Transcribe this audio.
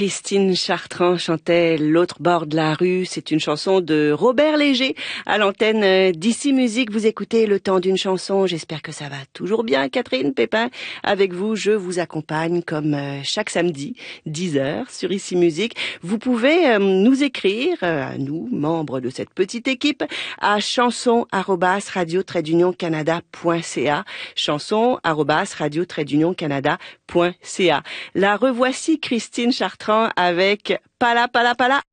Christine Chartrand chantait L'autre bord de la rue. C'est une chanson de Robert Léger à l'antenne d'Ici Musique. Vous écoutez Le temps d'une chanson. J'espère que ça va toujours bien. Catherine Pépin, avec vous, je vous accompagne comme chaque samedi, 10h sur Ici Musique. Vous pouvez nous écrire, à nous, membres de cette petite équipe, à chanson@radio-canada.ca, chanson@radio-canada.ca. La revoici Christine Chartrand avec Pala Pala Pala.